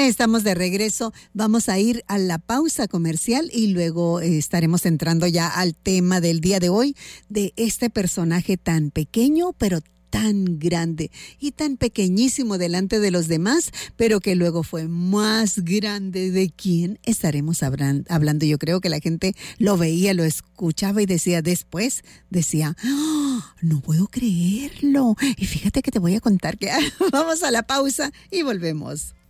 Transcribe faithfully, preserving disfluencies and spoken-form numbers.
Estamos de regreso, vamos a ir a la pausa comercial y luego eh, estaremos entrando ya al tema del día de hoy, de este personaje tan pequeño pero tan grande y tan pequeñísimo delante de los demás, pero que luego fue más grande. ¿De quién estaremos hablan- hablando? Yo creo que la gente lo veía, lo escuchaba y decía después, decía, ¡oh, no puedo creerlo! Y fíjate que te voy a contar que vamos a la pausa y volvemos.